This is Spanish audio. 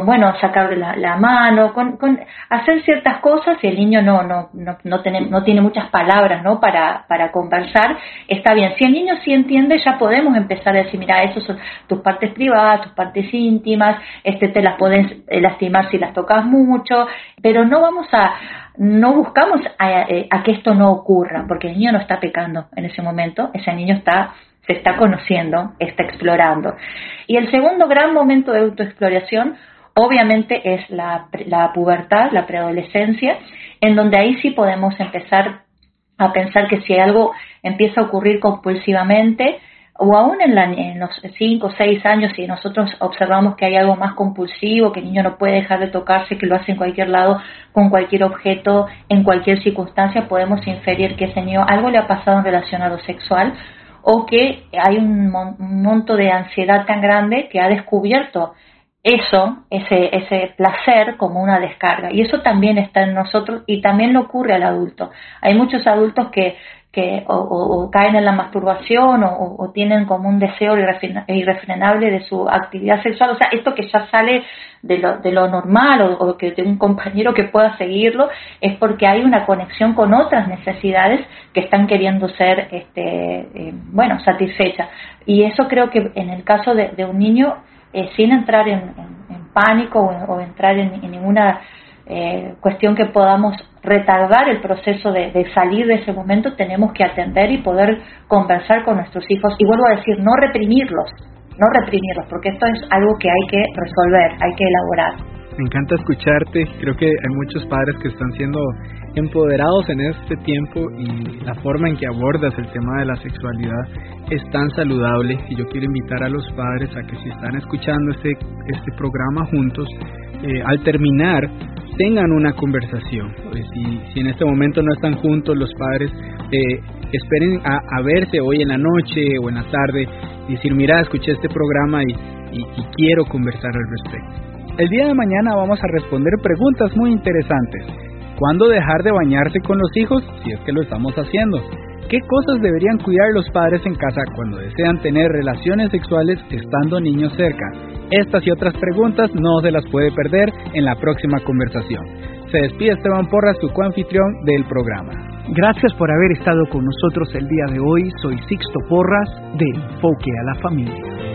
bueno, sacarle la mano, con hacer ciertas cosas. Y el niño no tiene muchas palabras, ¿no? para conversar, está bien. Si el niño sí entiende, ya podemos empezar a decir, mira, esas son tus partes privadas, tus partes íntimas, te las puedes lastimar si las tocas mucho, pero no buscamos a que esto no ocurra, porque el niño no está pecando en ese momento, ese niño se está conociendo, está explorando. Y el segundo gran momento de autoexploración, obviamente, es la pubertad, la preadolescencia, en donde ahí sí podemos empezar a pensar que si algo empieza a ocurrir compulsivamente, o aún en los 5 o 6 años, si nosotros observamos que hay algo más compulsivo, que el niño no puede dejar de tocarse, que lo hace en cualquier lado, con cualquier objeto, en cualquier circunstancia, podemos inferir que ese niño algo le ha pasado en relación a lo sexual, o que hay un monto de ansiedad tan grande que ha descubierto ese placer como una descarga. Y eso también está en nosotros y también le ocurre al adulto. Hay muchos adultos que o caen en la masturbación o tienen como un deseo irrefrenable de su actividad sexual. O sea, esto que ya sale de lo normal o que de un compañero que pueda seguirlo, es porque hay una conexión con otras necesidades que están queriendo ser satisfechas. Y eso creo que en el caso de un niño, sin entrar en pánico o entrar en ninguna cuestión que podamos retardar el proceso de salir de ese momento, tenemos que atender y poder conversar con nuestros hijos. Y vuelvo a decir, no reprimirlos, porque esto es algo que hay que resolver, hay que elaborar. Me encanta escucharte. Creo que hay muchos padres que están siendo empoderados en este tiempo, y la forma en que abordas el tema de la sexualidad es tan saludable. Y yo quiero invitar a los padres a que, si están escuchando este programa juntos, al terminar tengan una conversación. Si en este momento no están juntos los padres, esperen a verse hoy en la noche o en la tarde y decir, mira, escuché este programa y quiero conversar al respecto. El día de mañana vamos a responder preguntas muy interesantes. ¿Cuándo dejar de bañarse con los hijos, si es que lo estamos haciendo? ¿Qué cosas deberían cuidar los padres en casa cuando desean tener relaciones sexuales estando niños cerca? Estas y otras preguntas no se las puede perder en la próxima conversación. Se despide Esteban Porras, su coanfitrión del programa. Gracias por haber estado con nosotros el día de hoy. Soy Sixto Porras de Enfoque a la Familia.